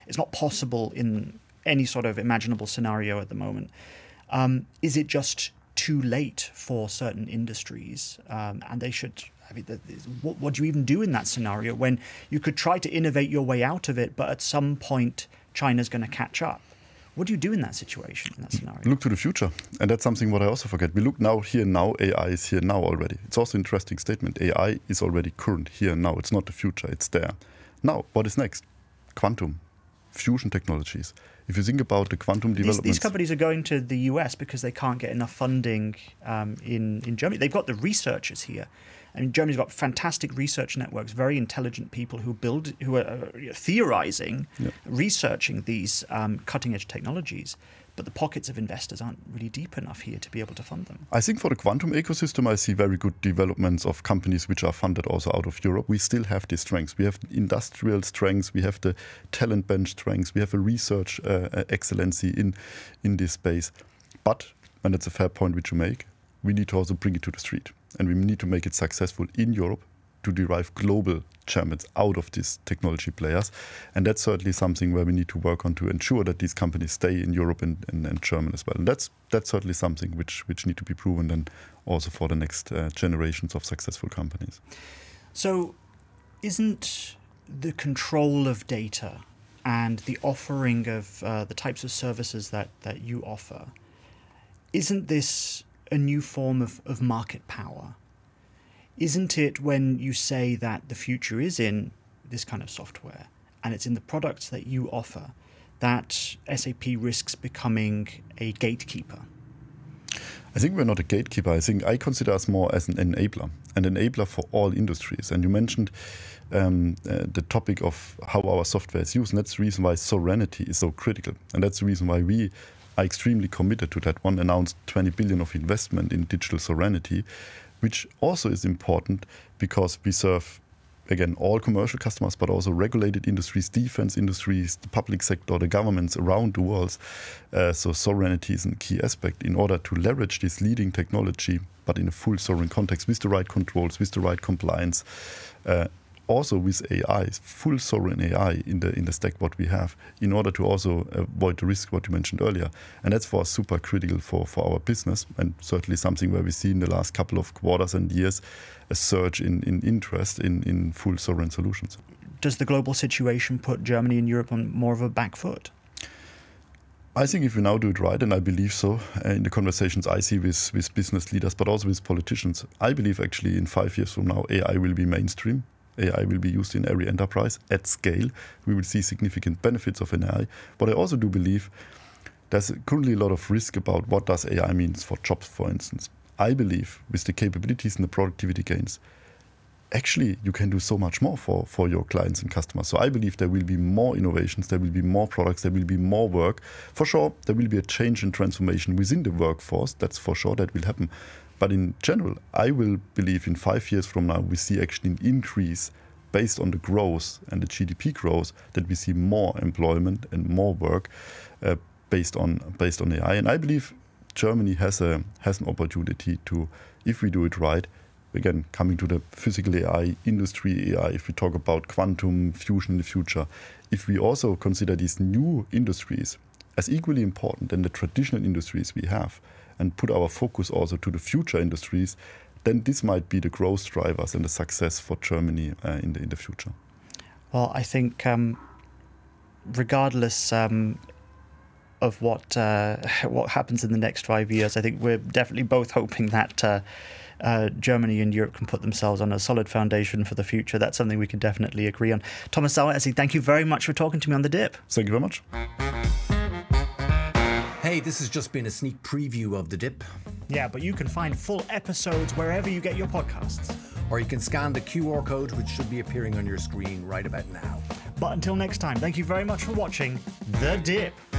It's not possible in any sort of imaginable scenario at the moment. Is it just too late for certain industries? And they should... I mean, what do you even do in that scenario when you could try to innovate your way out of it, but at some point China's going to catch up? What do you do in that situation, in that scenario? Look to the future. And that's something what I also forget. We look now, here now, AI is here now already. It's also an interesting statement. AI is already current, here now. It's not the future, it's there. Now, what is next? Quantum, fusion technologies. If you think about the quantum developments... These companies are going to the US because they can't get enough funding in Germany. They've got the researchers here. I mean, Germany's got fantastic research networks, very intelligent people who are theorizing, researching these cutting-edge technologies. But the pockets of investors aren't really deep enough here to be able to fund them. I think for the quantum ecosystem, I see very good developments of companies which are funded also out of Europe. We still have these strengths. We have industrial strengths. We have the talent bench strengths. We have a research excellency in this space. But, and that's a fair point which you make, we need to also bring it to the street. And we need to make it successful in Europe to derive global champions out of these technology players. And that's certainly something where we need to work on to ensure that these companies stay in Europe and Germany as well. And that's certainly something which need to be proven then also for the next generations of successful companies. So isn't the control of data and the offering of the types of services that you offer, isn't this a new form of market power? Isn't it when you say that the future is in this kind of software and it's in the products that you offer that SAP risks becoming a gatekeeper? I think we're not a gatekeeper. I think I consider us more as an enabler for all industries. And you mentioned the topic of how our software is used, and that's the reason why sovereignty is so critical. And that's the reason why we are extremely committed to that one announced 20 billion of investment in digital sovereignty, which also is important because we serve, again, all commercial customers, but also regulated industries, defense industries, the public sector, the governments around the world. So sovereignty is a key aspect in order to leverage this leading technology, but in a full sovereign context with the right controls, with the right compliance. Also with AI, full sovereign AI in the stack what we have, in order to also avoid the risk what you mentioned earlier. And that's for us super critical for our business, and certainly something where we see in the last couple of quarters and years a surge in interest in full sovereign solutions. Does the global situation put Germany and Europe on more of a back foot? I think if we now do it right, and I believe so, in the conversations I see with business leaders, but also with politicians, I believe actually in 5 years from now, AI will be mainstream. AI will be used in every enterprise at scale. We will see significant benefits of AI. But I also do believe there's currently a lot of risk about what does AI means for jobs, for instance. I believe with the capabilities and the productivity gains, actually you can do so much more for your clients and customers. So I believe there will be more innovations, there will be more products, there will be more work. For sure, there will be a change and transformation within the workforce. That's for sure that will happen. But in general, I will believe in 5 years from now, we see actually an increase based on the growth and the GDP growth, that we see more employment and more work based on AI. And I believe Germany has an opportunity to, if we do it right, again, coming to the physical AI, industry AI, if we talk about quantum fusion in the future, if we also consider these new industries as equally important than the traditional industries we have, and put our focus also to the future industries, then this might be the growth drivers and the success for Germany in the future. Well, I think regardless of what happens in the next 5 years, I think we're definitely both hoping that Germany and Europe can put themselves on a solid foundation for the future. That's something we can definitely agree on. Thomas Saueressig, thank you very much for talking to me on The Dip. Thank you very much. Hey, this has just been a sneak preview of The Dip. Yeah, but you can find full episodes wherever you get your podcasts. Or you can scan the QR code, which should be appearing on your screen right about now. But until next time, thank you very much for watching The Dip.